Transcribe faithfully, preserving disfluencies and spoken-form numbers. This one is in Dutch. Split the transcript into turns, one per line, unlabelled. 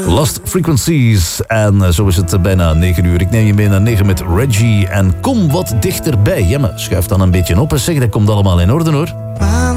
Lost Frequencies. En uh, zo is het uh, bijna negen uur. Ik neem je mee naar negen met Reggie. En kom wat dichterbij. Ja, maar schuif dan een beetje op en zeg, dat komt allemaal in orde hoor.